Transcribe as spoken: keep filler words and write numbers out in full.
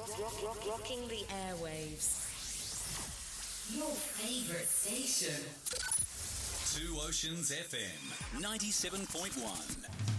rock, rock, rocking the airwaves. Your favorite station. Two Oceans F M, ninety-seven point one.